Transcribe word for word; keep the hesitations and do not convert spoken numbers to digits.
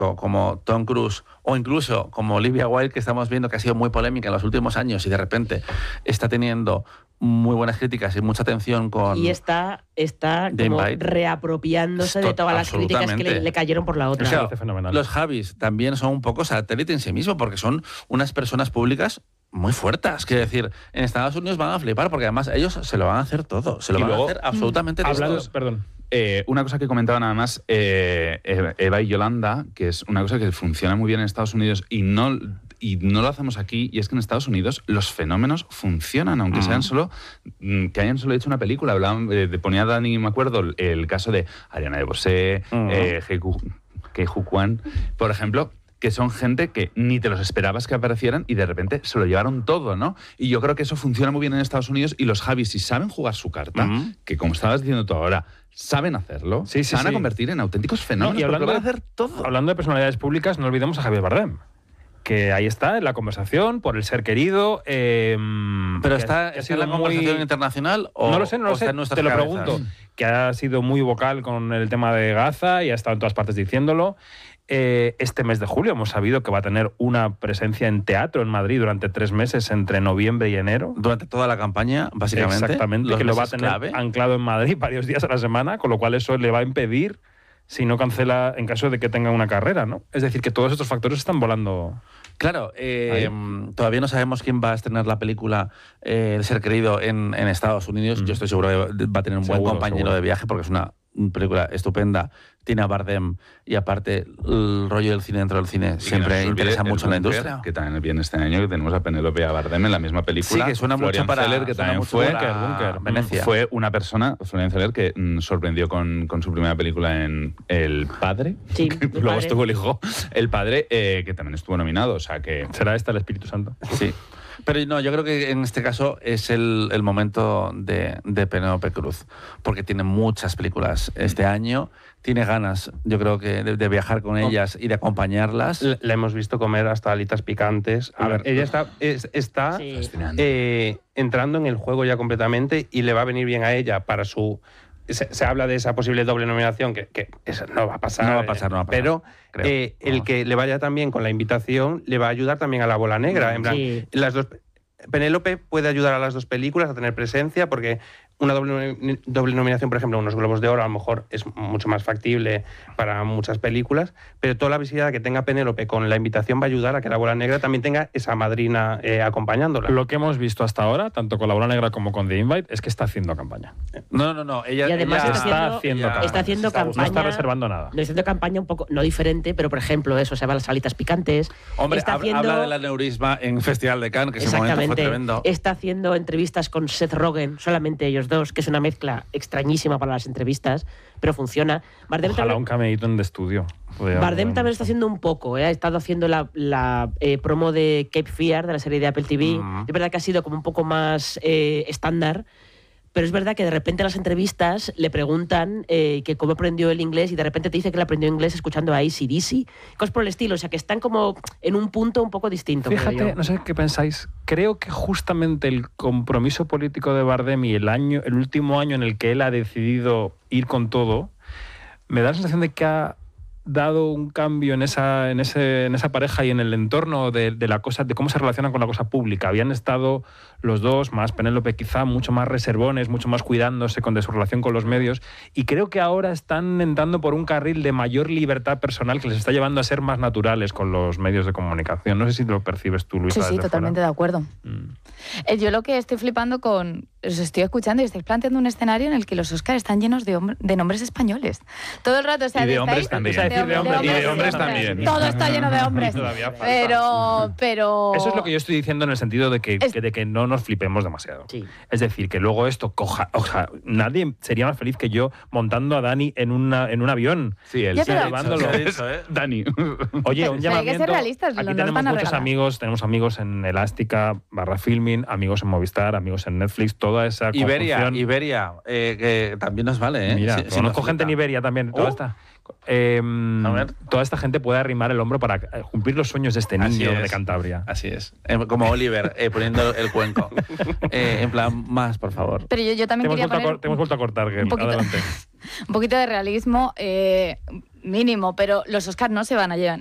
como Tom Cruise o incluso como Olivia Wilde, que estamos viendo que ha sido muy polémica en los últimos años y de repente está teniendo muy buenas críticas y mucha atención con... Y está, está como reapropiándose de todas las críticas que le, le cayeron por la otra. O sea, los Javis también son un poco satélite en sí mismo porque son unas personas públicas muy fuertes. Quiero decir, en Estados Unidos van a flipar porque además ellos se lo van a hacer todo. Se lo y van luego, a hacer absolutamente hablando, todo. Perdón. Eh, una cosa que comentaban además eh, Eva y Yolanda, que es una cosa que funciona muy bien en Estados Unidos y no... y no lo hacemos aquí, y es que en Estados Unidos los fenómenos funcionan, aunque uh-huh. sean solo, que hayan solo hecho una película. Hablaban, de, de, ponía Dani, me acuerdo, el, el caso de Ariana DeBose, uh-huh. eh, Ke-Huy Quan, por ejemplo, que son gente que ni te los esperabas que aparecieran y de repente se lo llevaron todo, ¿no? Y yo creo que eso funciona muy bien en Estados Unidos y los Javis, si saben jugar su carta, uh-huh. que como estabas diciendo tú ahora, saben hacerlo, sí, sí, se van sí. a convertir en auténticos fenómenos, no, y hablando porque lo van a hacer todo. Hablando de personalidades públicas, no olvidemos a Javier Bardem, que ahí está en la conversación por el ser querido. Eh, ¿Pero está, está en la conversación muy... internacional o no lo sé, no lo sé, te lo cabezas? pregunto. Que ha sido muy vocal con el tema de Gaza y ha estado en todas partes diciéndolo. Eh, este mes de julio hemos sabido que va a tener una presencia en teatro en Madrid durante tres meses entre noviembre y enero. Durante toda la campaña, básicamente. Exactamente, que lo va a tener clave. anclado en Madrid varios días a la semana, con lo cual eso le va a impedir si no cancela en caso de que tenga una carrera, ¿no? Es decir, que todos estos factores están volando. Claro, eh, todavía no sabemos quién va a estrenar la película eh, El ser querido en, en Estados Unidos. Mm. Yo estoy seguro que va a tener un seguro, buen compañero seguro. de viaje porque es una película estupenda. Tiene a Bardem y aparte el rollo del cine dentro del cine y siempre interesa mucho en la industria. Que también viene este año que tenemos a Penélope y a Bardem en la misma película. Sí, que suena Florian mucho para Zeller, que también fue Bunker, Bunker, Venecia. Fue una persona, Florian Zeller, que mm, sorprendió con, con su primera película en El Padre. Sí, que el luego padre. estuvo el hijo. El Padre, eh, que también estuvo nominado. O sea que será esta el Espíritu Santo. Sí. Pero no, yo creo que en este caso es el, el momento de, de Penélope Cruz, porque tiene muchas películas este año, tiene ganas, yo creo que de, de viajar con ellas y de acompañarlas. La, la hemos visto comer hasta alitas picantes. A ver, ella está, es, está Sí. eh, entrando en el juego ya completamente y le va a venir bien a ella para su... Se, se habla de esa posible doble nominación, que, que eso no va a pasar. No va a pasar, no va a pasar. Pero creo. eh, el Vamos. que le vaya también con la invitación le va a ayudar también a la bola negra. En plan, Sí. las dos, Penélope puede ayudar a las dos películas a tener presencia porque una doble, doble nominación, por ejemplo, unos Globos de Oro, a lo mejor es mucho más factible para muchas películas, pero toda la visibilidad que tenga Penélope con la invitación va a ayudar a que la bola negra también tenga esa madrina eh, acompañándola. Lo que hemos visto hasta ahora, tanto con la bola negra como con The Invite, es que está haciendo campaña. No, no, no. Ella, Y además ella está haciendo, haciendo, está haciendo está, campaña. No está reservando nada. No está haciendo campaña un poco, no diferente, pero por ejemplo, eso, se va a las salitas picantes. Hombre, está habla, haciendo, habla del aneurisma en Festival de Cannes, que ese momento fue exactamente. tremendo. Está haciendo entrevistas con Seth Rogen, solamente ellos dos, que es una mezcla extrañísima para las entrevistas, pero funciona. Bardem Ojalá también, un cameíto en de estudio. Podría, Bardem bueno, también está haciendo un poco, ¿eh? Ha estado haciendo la, la eh, promo de Cape Fear, de la serie de Apple T V. Uh-huh. Es verdad que ha sido como un poco más eh, estándar, pero es verdad que de repente en las entrevistas le preguntan eh, que cómo aprendió el inglés y de repente te dice que le aprendió inglés escuchando a A C D C, cosas por el estilo. O sea, que están como en un punto un poco distinto. Fíjate, creo yo. no sé qué pensáis. Creo que justamente el compromiso político de Bardem y el, año, el último año en el que él ha decidido ir con todo, me da la sensación de que ha dado un cambio en esa, en ese, en esa pareja y en el entorno de, de la cosa, de cómo se relacionan con la cosa pública. Habían estado los dos, más Penélope quizá, mucho más reservones, mucho más cuidándose con, de su relación con los medios, y creo que ahora están entrando por un carril de mayor libertad personal que les está llevando a ser más naturales con los medios de comunicación. No sé si lo percibes tú, Luisa. Sí, sí, desde totalmente fuera. de acuerdo. Mm. Eh, Yo lo que estoy flipando con... Os estoy escuchando y estáis planteando un escenario en el que los Oscars están llenos de, hom- de nombres españoles. Todo el rato, o sea, Y de estáis- hombres también. Es decir, de hombres, y de hombres siempre. también. Todo está lleno de hombres. Todavía falta. Pero, pero... Eso es lo que yo estoy diciendo en el sentido de que, Es- que- de que no nos flipemos demasiado. Sí. Es decir, que luego esto coja... O sea, nadie sería más feliz que yo montando a Dani en, una, en un avión. Sí, él Ya, sí pero- ha dicho, Llevándolo. sí ha dicho, ¿eh? Dani. Oye, un Pero hay que llamamiento... ser realistas, Aquí no nos tenemos van a muchos regalar. amigos, tenemos amigos en Elástica, barra Filming, amigos en Movistar, amigos en Netflix, toda esa Iberia, conjunción. Iberia, eh, que también nos vale, ¿eh? Mira, Si- si conozco nos gente en flipa. Iberia también, toda Oh. esta... eh, A ver. toda esta gente puede arrimar el hombro para eh, cumplir los sueños de este Así niño de es. Cantabria. Así es. Eh, Como Oliver, eh, poniendo el cuenco. Eh, en plan, más, por favor. Pero yo, yo Te también hemos, quería vuelto a, poner cor- te hemos vuelto a cortar, Gel. un poquito, Adelante. un poquito de realismo. Eh, Mínimo, pero los Oscars no se van a, llevar,